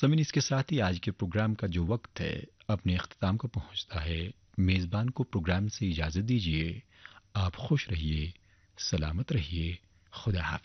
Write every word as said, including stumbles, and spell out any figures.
समीन, इसके साथ ही आज के प्रोग्राम का जो वक्त है अपने अख्ताम को पहुंचता है। मेज़बान को प्रोग्राम से इजाज़त दीजिए। आप खुश रहिए, सलामत रहिए। खुदा हाफिज।